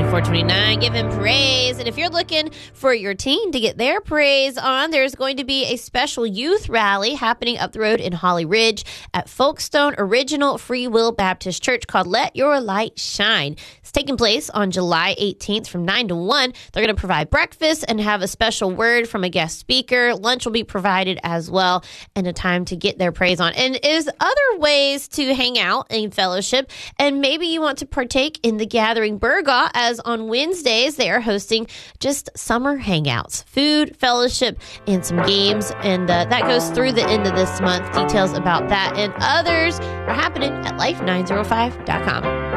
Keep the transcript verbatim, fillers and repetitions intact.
four twenty-nine. Give him praise. And if you're looking for your team to get their praise on, there's going to be a special youth rally happening up the road in Holly Ridge at Folkestone Original Free Will Baptist Church called Let Your Light Shine. It's taking place on July eighteenth from nine to one. They're going to provide breakfast and have a special word from a guest speaker. Lunch will be provided as well, and a time to get their praise on. And is other ways to hang out and fellowship, and maybe you want to partake in the Gathering Burgaw, as on Wednesdays they are hosting just summer hangouts, food, fellowship, and some games, and uh, that goes through the end of this month. Details about that and others are happening at life nine oh five dot com.